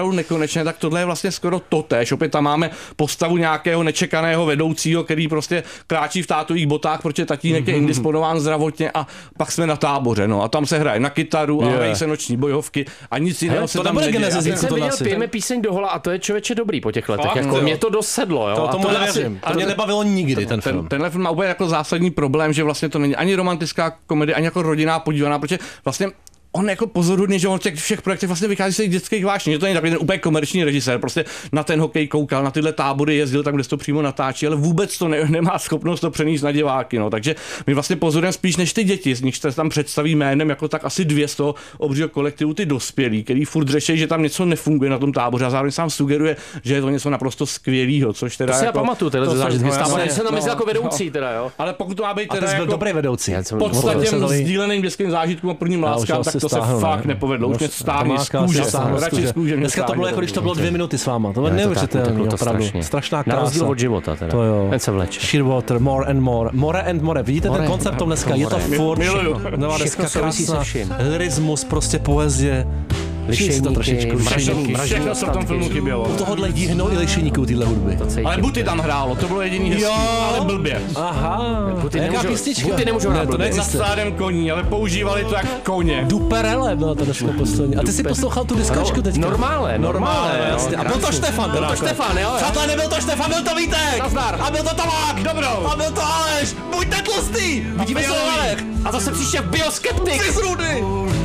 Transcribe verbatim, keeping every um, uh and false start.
nekonečně, tak tohle je vlastně skoro totéž. Opět tam máme postavu nějakého nečekaného vedoucího, který prostě kráčí v tátových botách, protože tatínek je indisponován zdravotně a pak jsme na táboře, no a tam se hraje na kytaru a yeah. hrají se noční bojovky a nic jiného se tam neděje. Já jsem viděl, pijeme píseň do hola a to je člověče dobrý po těch letech. Fakt, jako mě to dosedlo, jo. To, tomu to nevěřím. To mě nebavilo nikdy ten film. Ten, tenhle film má úplně jako zásadní problém, že vlastně to není ani romantická komedie, ani jako rodinná podívaná, protože vlastně on jako pozoruhodný, že on v těch všech projektech vlastně vychází z těch dětských vášní, že to není takový ten úplně komerční režisér, prostě na ten hokej koukal, na tyhle tábory jezdil tam, kde se to přímo natáčí, ale vůbec to ne, nemá schopnost to přenést na diváky, no. Takže my vlastně pozorujeme spíš než ty děti, z nich se tam představí jménem jako tak asi dvě z toho obřího kolektivu ty dospělí, který furt řeší, že tam něco nefunguje na tom táboře a zároveň sám sugeruje, že je to něco naprosto skvělého, což teda to si jako, já pamatuju, tyhle zážitky, stávali se tam jako vedoucí no, teda, jo. Ale pokud to má být teda jako dobrý vedoucí. V podstatě sdíleným dětským zážitkům a prvním láskám, tak to se fakt nepovedlo. Už mě stáhne z kůže, radši z kůže. Dneska to bylo jako když to bylo dvě minuty s váma. To je neuvěřitelné, opravdu. Strašná krása. Na rozdíl od života teda. To jo. Ten se vleče. Shearwater, more and more. More and more. Vidíte ten koncept tom dneska? Je to furt. Nová deska krásná. Lyrismus, prostě poezie. Lišejníky, to trošičku. Všechno, všechno se v tom filmu chybělo. U tohohle díhnou i lišejníků tyhle hudby. Ale Buty tam hrálo, to bylo jediný hezký, ale blbě. Aha. Buty jaká písnička? Buty nemůžou hrát blbě. Na stádem koní, ale používali to jak koně. Duperele byla ta dneška poslední. A ty si poslouchal tu diskačku teďka? Normále, normálně. Jasně. A byl to Štefan. Byl to Štefan, jo. Přátelé, nebyl to Štefan, byl to Vítek. Nazdar. A byl to Tomák. Dobrou. A byl to Aleš. Buďte tlustý. Vidíme se na A zase příště v Bioskeptik. Ty z Rudy.